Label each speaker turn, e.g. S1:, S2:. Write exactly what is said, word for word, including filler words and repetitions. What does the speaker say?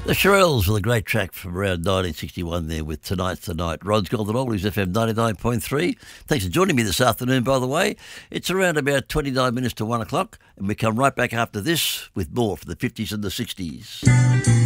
S1: The Shirelles with a great track from around nineteen sixty-one there with Tonight's the Night. Rod's Golden Oldies, F M ninety-nine point three. Thanks for joining me this afternoon, by the way. It's around about twenty-nine minutes to one o'clock, and we come right back after this with more from the fifties and the sixties.